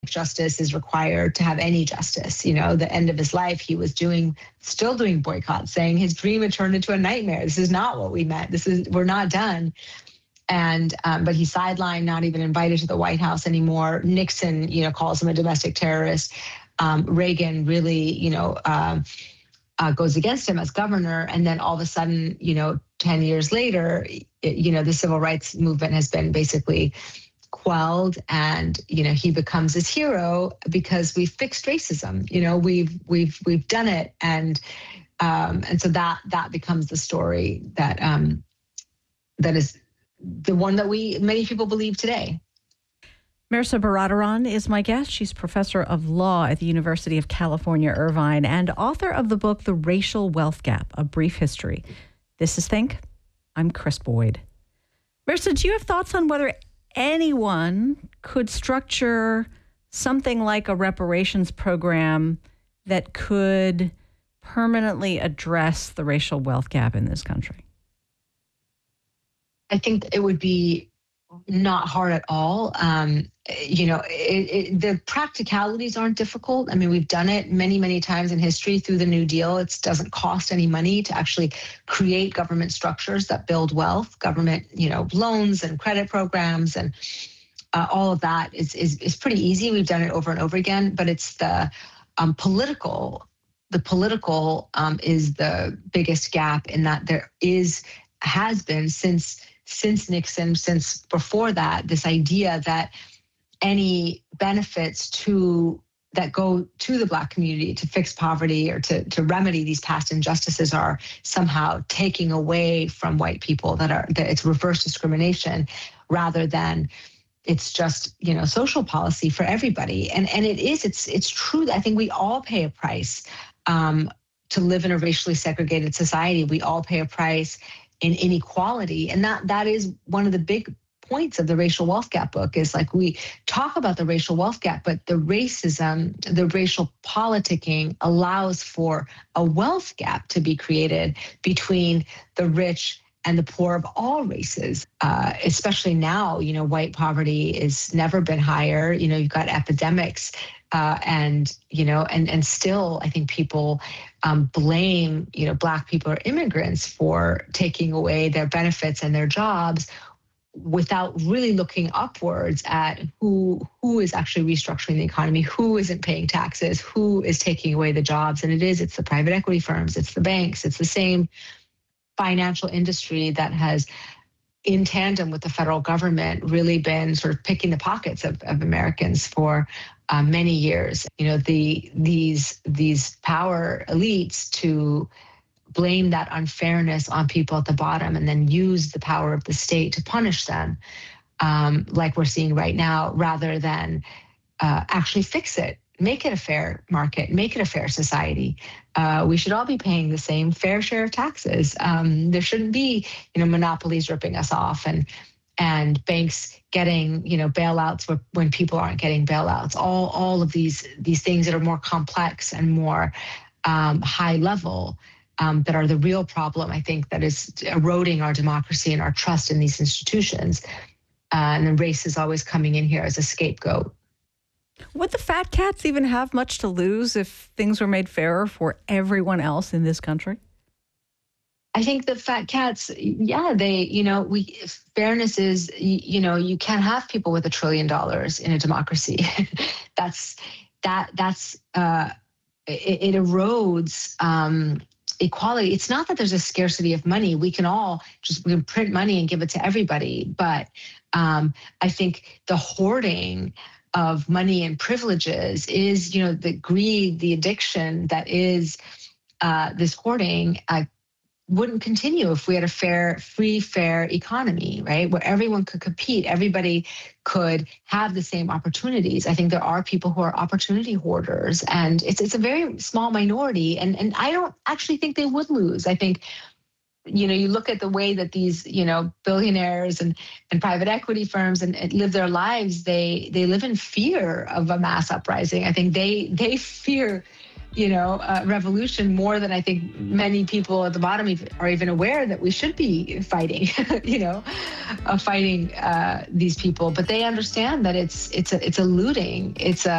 justice is required to have any justice. The end of his life, he was still doing boycotts, saying his dream had turned into a nightmare. This is not what we meant. We're not done. And but he's sidelined, not even invited to the White House anymore. Nixon, calls him a domestic terrorist. Reagan really, goes against him as governor, and then all of a sudden, 10 years later, the civil rights movement has been basically quelled, and he becomes his hero because we fixed racism. We've done it, and so that becomes the story that is the one that many people believe today. Mehrsa Baradaran is my guest. She's professor of law at the University of California, Irvine, and author of the book The Racial Wealth Gap: A Brief History. This is Think. I'm Chris Boyd. Mehrsa, do you have thoughts on whether anyone could structure something like a reparations program that could permanently address the racial wealth gap in this country? I think it would be not hard at all. The practicalities aren't difficult. I mean, we've done it many, many times in history through the New Deal. It doesn't cost any money to actually create government structures that build wealth, government, loans and credit programs, and all of that is pretty easy. We've done it over and over again, but it's the political is the biggest gap, in that has been since Nixon, since before that, this idea that any benefits that go to the Black community to fix poverty or to remedy these past injustices are somehow taking away from white people, that it's reverse discrimination, rather than it's just, social policy for everybody. And it's true that I think we all pay a price to live in a racially segregated society. We all pay a price in inequality. And that is one of the big points of the racial wealth gap book, is like, we talk about the racial wealth gap, but the racism, the racial politicking allows for a wealth gap to be created between the rich and the poor of all races, especially now. White poverty has never been higher. You've got epidemics, and still I think people blame, Black people or immigrants for taking away their benefits and their jobs, without really looking upwards at who is actually restructuring the economy, who isn't paying taxes, who is taking away the jobs. And it's the private equity firms, it's the banks, it's the same financial industry that has, in tandem with the federal government, really been sort of picking the pockets of Americans for many years. These power elites to blame that unfairness on people at the bottom, and then use the power of the state to punish them, like we're seeing right now, rather than actually fix it, make it a fair market, make it a fair society. We should all be paying the same fair share of taxes. There shouldn't be, monopolies ripping us off, and banks getting, bailouts when people aren't getting bailouts. All of these things that are more complex and more high level, that are the real problem, I think, that is eroding our democracy and our trust in these institutions. And then race is always coming in here as a scapegoat. Would the fat cats even have much to lose if things were made fairer for everyone else in this country? I think the fat cats, fairness is, you can't have people with $1 trillion in a democracy. It erodes equality. It's not that there's a scarcity of money. We can print money and give it to everybody. But I think the hoarding of money and privileges is, the greed, the addiction that is this hoarding, wouldn't continue if we had a fair economy, right? Where everyone could compete, everybody could have the same opportunities. I think there are people who are opportunity hoarders, and it's a very small minority. And I don't actually think they would lose. I think, you look at the way that these, billionaires and private equity firms and live their lives, they live in fear of a mass uprising. I think they fear revolution more than I think many people at the bottom are even aware that we should be fighting, fighting these people. But they understand that it's a looting, it's a